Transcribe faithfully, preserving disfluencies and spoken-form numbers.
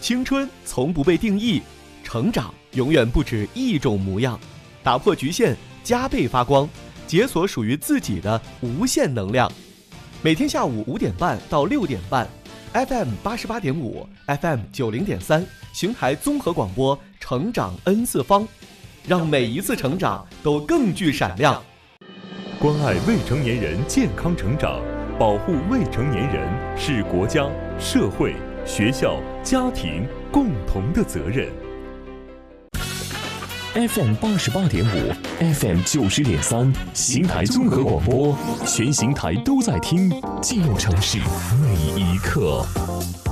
青春从不被定义，成长永远不止一种模样。打破局限，加倍发光，解锁属于自己的无限能量。每天下午五点半到六点半 ，F M 八十八点五 ，F M 九零点三，邢台综合广播，成长 N 次方，让每一次成长都更具闪亮。 关爱未成年人健康成长，保护未成年人是国家、社会、学校、家庭共同的责任。 F M 八十八点五 ，F M 九十点三，邢台综合广播，全邢台都在听，记录城市每一刻。